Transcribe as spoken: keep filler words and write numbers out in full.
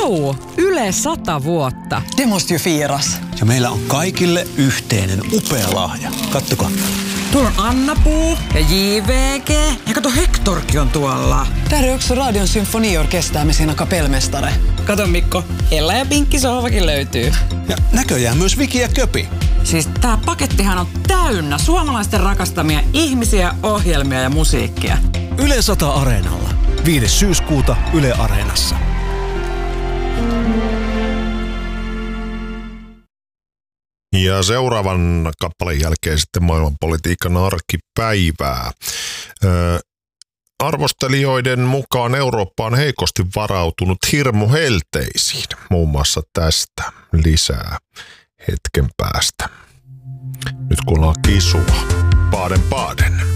Vau! Yle sata vuotta. Det måste ju firas. Ja meillä on kaikille yhteinen upea lahja. Kattokaa. Tuolla on Anna-Puu ja J V G. Ja kato, Hectorkin on tuolla. Där är också Radion symfoniorkester med sina kapellmästare. Kato Mikko, Ella ja Pinkki sohvakin löytyy. Ja näköjään myös Viki ja Köpi. Siis tää pakettihan on täynnä suomalaisten rakastamia ihmisiä, ohjelmia ja musiikkia. Yle sata Areenalla. viides syyskuuta Yle Areenassa. Ja seuraavan kappaleen jälkeen sitten maailmanpolitiikan arkipäivää. Ö, arvostelijoiden mukaan Eurooppa on heikosti varautunut hirmuhelteisiin. Muun muassa tästä lisää hetken päästä. Nyt kuullaan Kisua. Baden Baden.